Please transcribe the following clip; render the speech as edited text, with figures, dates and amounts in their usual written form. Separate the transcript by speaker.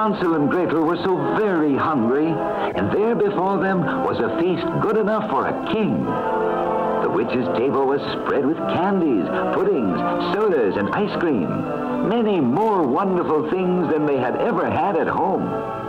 Speaker 1: Hansel and Gretel were so very hungry, and there before them was a feast good enough for a king. The witch's table was spread with candies, puddings, sodas, and ice cream. Many more wonderful things than they had ever had at home.